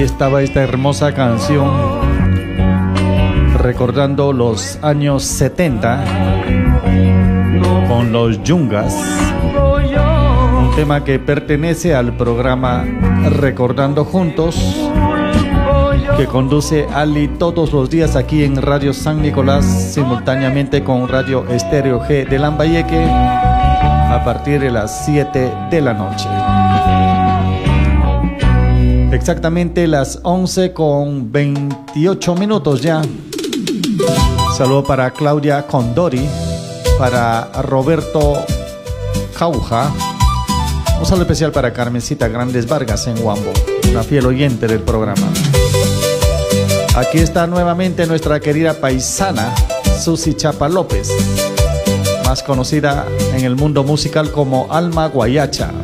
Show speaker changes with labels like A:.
A: estaba esta hermosa canción recordando los años 70 con los Yungas, un tema que pertenece al programa Recordando Juntos, que conduce Ali todos los días aquí en Radio San Nicolás, simultáneamente con Radio Estéreo G de Lambayeque, a partir de las 7 de la noche. Exactamente las 11:28 ya. Saludo para Claudia Condori, para Roberto Jauja. Un saludo especial para Carmencita Grandes Vargas en Huambo, una fiel oyente del programa. Aquí está nuevamente nuestra querida paisana Susi Chapa López, más conocida en el mundo musical como Alma Guayacha.